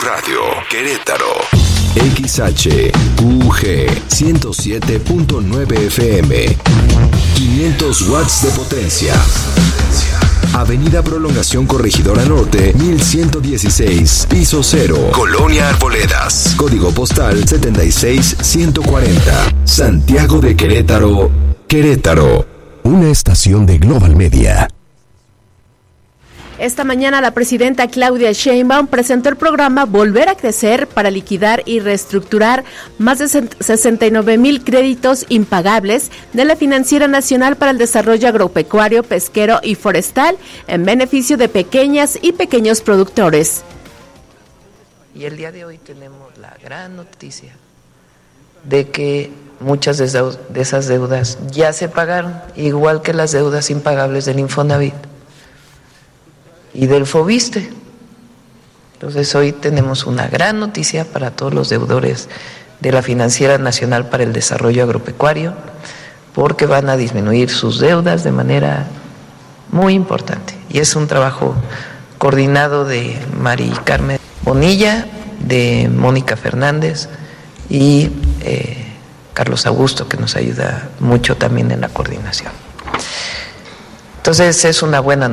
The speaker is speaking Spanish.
Radio, Querétaro. XHUG 107.9 FM. 500 watts de potencia. Avenida Prolongación Corregidora Norte, 1116, piso 0, Colonia Arboledas. Código postal 76140. Santiago de Querétaro, Querétaro. Una estación de Global Media. Esta mañana la presidenta Claudia Sheinbaum presentó el programa Volver a Crecer para liquidar y reestructurar más de 69,000 créditos impagables de la Financiera Nacional para el Desarrollo Agropecuario, Pesquero y Forestal en beneficio de pequeñas y pequeños productores. Y el día de hoy tenemos la gran noticia de que muchas de esas deudas ya se pagaron, igual que las deudas impagables del Infonavit y del Fobiste. Entonces hoy tenemos una gran noticia para todos los deudores de la Financiera Nacional para el Desarrollo Agropecuario, porque van a disminuir sus deudas de manera muy importante. Y es un trabajo coordinado de Mari Carmen Bonilla, de Mónica Fernández y Carlos Augusto, que nos ayuda mucho también en la coordinación. Entonces es una buena noticia.